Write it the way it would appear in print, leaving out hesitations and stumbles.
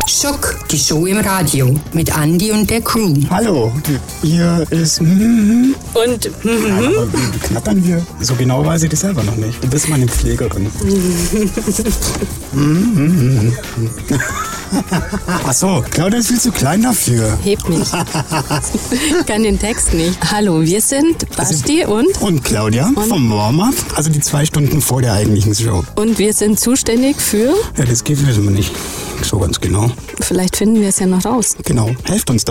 Schock, die Show im Radio mit Andi und der Crew. Hallo, hier ist... Und Aber wie knattern wir? So genau weiß ich das selber noch nicht. Du bist meine Pflegerin. Ach so, Claudia ist viel zu klein dafür. hebt mich. Ich kann den Text nicht. Hallo, wir sind Basti Und Claudia vom Warm-Up, also die 2 Stunden vor der eigentlichen Show. und wir sind zuständig für, Ja, das wissen wir nicht so ganz genau. vielleicht finden wir es ja noch raus. Genau, helft uns